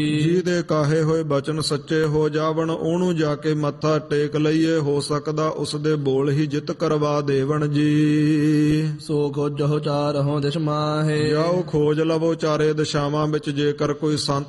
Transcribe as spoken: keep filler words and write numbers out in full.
ਜੀ ਦੇ ਕਾਹੇ ਹੋਏ ਬਚਨ ਸੱਚੇ ਹੋ ਜਾਵਣ, ਉਹਨੂੰ ਜਾ ਕੇ ਮੱਥਾ ਟੇਕ ਲਈਏ, ਹੋ ਸਕਦਾ ਉਸ ਦੇ ਬੋਲ ਹੀ ਜਿੱਤ ਕਰਵਾ ਦੇਵਣ ਜੀ। ਸੋ ਖੋਜਹੁ ਚਾਰਹੁ ਦਿਸ਼ ਮਾਹੇ, ਜਾਓ ਖੋਜ ਲਵੋ ਚਾਰੇ ਦਿਸ਼ਾਵਾਂ ਵਿੱਚ, ਜੇਕਰ ਕੋਈ ਸੰਤ